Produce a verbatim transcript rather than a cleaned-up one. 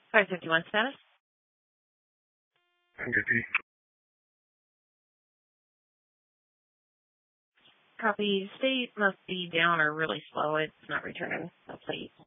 five fifty-one status. Copy. Copy. State must be down or really slow. It's not returning a plate.